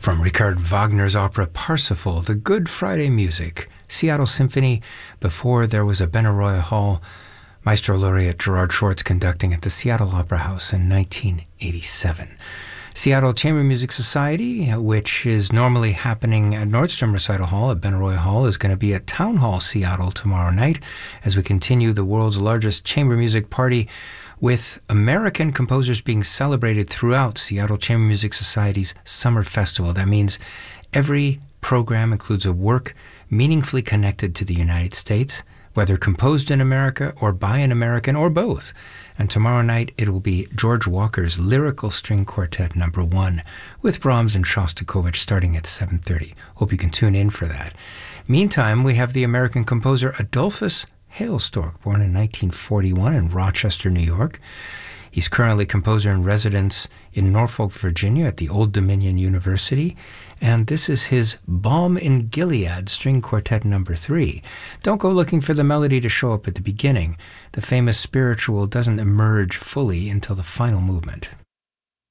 From Richard Wagner's opera Parsifal, the Good Friday music, Seattle Symphony, before there was a Benaroya Hall, Maestro Laureate Gerard Schwartz conducting at the Seattle Opera House in 1987. Seattle Chamber Music Society, which is normally happening at Nordstrom Recital Hall at Benaroya Hall, is going to be at Town Hall Seattle tomorrow night as we continue the world's largest chamber music party with American composers being celebrated throughout Seattle Chamber Music Society's Summer Festival. That means every program includes a work meaningfully connected to the United States, whether composed in America or by an American or both. And tomorrow night it will be George Walker's Lyrical String Quartet No. 1 with Brahms and Shostakovich starting at 7:30. Hope you can tune in for that. Meantime, we have the American composer Adolphus Hailstork, born in 1941 in Rochester, New York. He's currently composer in residence in Norfolk, Virginia at the Old Dominion University, and this is his Balm in Gilead String Quartet No. 3. Don't go looking for the melody to show up at the beginning. The famous spiritual doesn't emerge fully until the final movement.